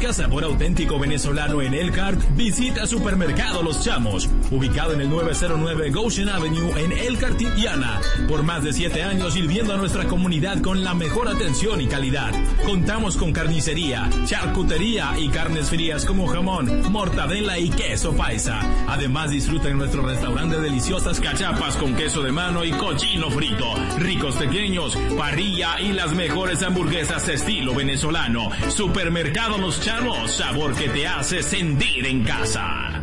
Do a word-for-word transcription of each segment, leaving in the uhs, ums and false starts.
busca sabor auténtico venezolano en Elkhart, visita Supermercado Los Chamos, ubicado en el nueve cero nueve Goshen Avenue en Elkhart, Indiana. Por más de siete años sirviendo a nuestra comunidad con la mejor atención y calidad. Contamos con carnicería, charcutería y carnes frías como jamón, mortadela y queso paisa. Además, disfruta en nuestro restaurante deliciosas cachapas con queso de mano y cochino frito, ricos pequeños, parrilla y las mejores hamburguesas estilo venezolano. Supermercado Los Chamos, sabor que te hace sentir en casa.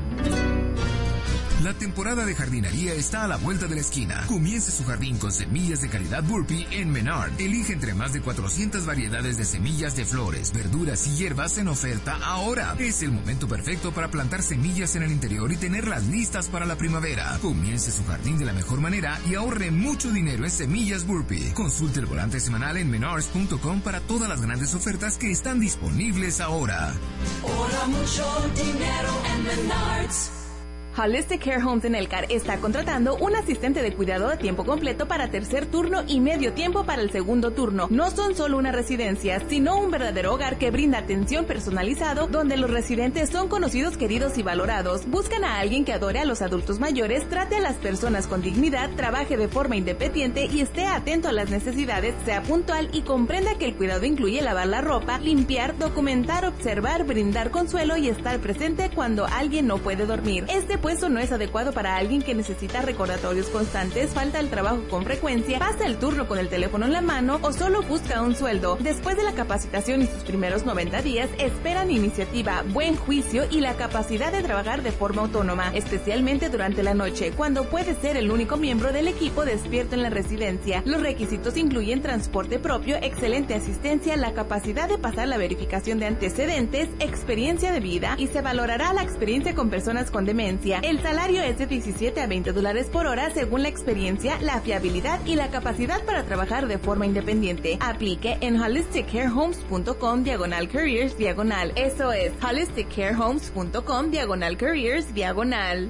La temporada de jardinería está a la vuelta de la esquina. Comience su jardín con semillas de calidad Burpee en Menard. Elige entre más de cuatrocientas variedades de semillas de flores, verduras y hierbas en oferta ahora. Es el momento perfecto para plantar semillas en el interior y tenerlas listas para la primavera. Comience su jardín de la mejor manera y ahorre mucho dinero en semillas Burpee. Consulte el volante semanal en menards punto com para todas las grandes ofertas que están disponibles ahora. Ahorra mucho dinero en Menards. Holistic Care Homes en Elkhart está contratando un asistente de cuidado de tiempo completo para tercer turno y medio tiempo para el segundo turno. No son solo una residencia, sino un verdadero hogar que brinda atención personalizado, donde los residentes son conocidos, queridos y valorados. Buscan a alguien que adore a los adultos mayores, trate a las personas con dignidad, trabaje de forma independiente y esté atento a las necesidades, sea puntual y comprenda que el cuidado incluye lavar la ropa, limpiar, documentar, observar, brindar consuelo y estar presente cuando alguien no puede dormir. Este puesto no es adecuado para alguien que necesita recordatorios constantes, falta el trabajo con frecuencia, pasa el turno con el teléfono en la mano o solo busca un sueldo. Después de la capacitación y sus primeros noventa días, esperan iniciativa, buen juicio y la capacidad de trabajar de forma autónoma, especialmente durante la noche, cuando puede ser el único miembro del equipo despierto en la residencia. Los requisitos incluyen transporte propio, excelente asistencia, la capacidad de pasar la verificación de antecedentes, experiencia de vida y se valorará la experiencia con personas con demencia. El salario es de diecisiete a veinte dólares por hora según la experiencia, la fiabilidad y la capacidad para trabajar de forma independiente. Aplique en holistic care homes punto com diagonal careers diagonal. Eso es holistic care homes punto com diagonal careers diagonal.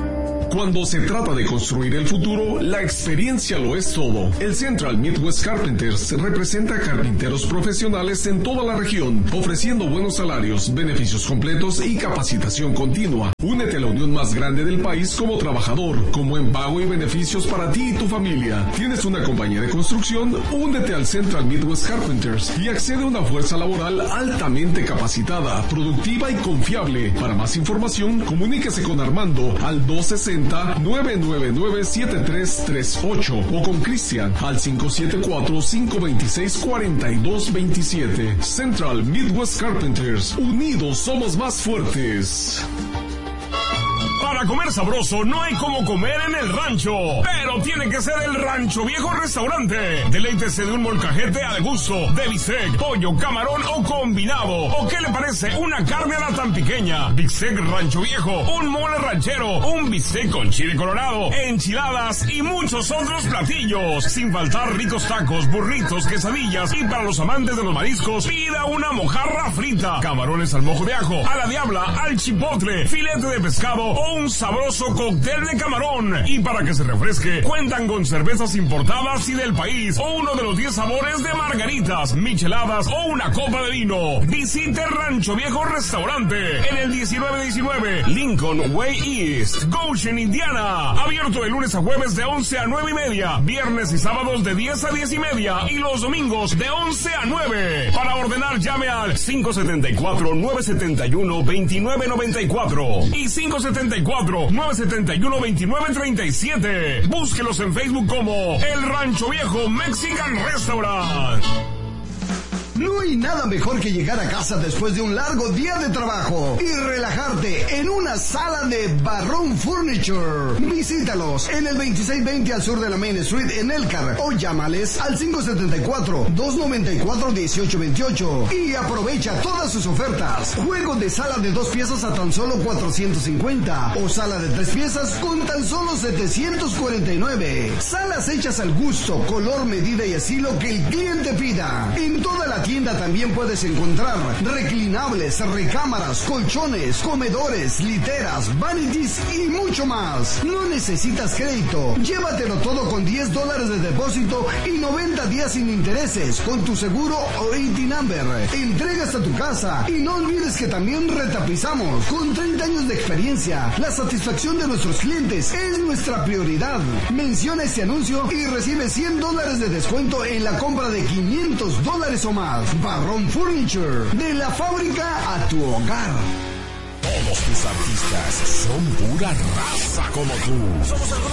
Cuando se trata de construir el futuro, la experiencia lo es todo. El Central Midwest Carpenters representa carpinteros profesionales en toda la región, ofreciendo buenos salarios, beneficios completos y capacitación continua. Únete a la unión más grande del país como trabajador, con buen pago y beneficios para ti y tu familia. ¿Tienes una compañía de construcción? Únete al Central Midwest Carpenters y accede a una fuerza laboral altamente capacitada, productiva y confiable. Para más información, comuníquese con Armando al dos sesenta, nueve nueve nueve, siete tres tres ocho o con Cristian al cinco siete cuatro, cinco dos seis, cuatro dos dos siete. Central Midwest Carpenters, unidos somos más fuertes. Para comer sabroso no hay como comer en el rancho, pero tiene que ser el Rancho Viejo Restaurante. Deleítese de un molcajete al gusto, de bistec, pollo, camarón o combinado. ¿O qué le parece una carne a la tan pequeña? Bistec Rancho Viejo, un mole ranchero, un bistec con chile colorado, enchiladas y muchos otros platillos. Sin faltar ricos tacos, burritos, quesadillas y para los amantes de los mariscos, pida una mojarra frita, camarones al mojo de ajo, a la diabla, al chipotle, filete de pescado o un sabroso cóctel de camarón. Y para que se refresque, cuentan con cervezas importadas y del país, o uno de los diez sabores de margaritas, micheladas o una copa de vino. Visite Rancho Viejo Restaurante en el diecinueve diecinueve Lincoln Way East, Goshen, Indiana. Abierto de lunes a jueves de once a nueve y media, viernes y sábados de diez a diez y media y los domingos de once a nueve. Para ordenar, llame al cinco siete cuatro, nueve siete uno, dos nueve nueve cuatro y cinco siete cuatro, nueve siete uno, dos nueve tres siete. Búsquelos en Facebook como El Rancho Viejo Mexican Restaurant. No hay nada mejor que llegar a casa después de un largo día de trabajo y relajarte en una sala de Barrón Furniture. Visítalos en el veintiséis veinte al sur de la Main Street en Elkhart o llámales al cinco siete cuatro, dos nueve cuatro, uno ocho dos ocho y aprovecha todas sus ofertas. Juego de sala de dos piezas a tan solo cuatrocientos cincuenta o sala de tres piezas con tan solo setecientos cuarenta y nueve. Salas hechas al gusto, color, medida y estilo que el cliente pida. En toda la tienda también puedes encontrar reclinables, recámaras, colchones, comedores, literas, vanities y mucho más. No necesitas crédito. Llévatelo todo con diez dólares de depósito y noventa días sin intereses con tu seguro o I T Number. Entregas a tu casa y no olvides que también retapizamos. Con treinta años de experiencia, la satisfacción de nuestros clientes es nuestra prioridad. Menciona este anuncio y recibe cien dólares de descuento en la compra de quinientos dólares o más. Barrón Furniture, de la fábrica a tu hogar. Todos tus artistas son pura raza como tú. Somos el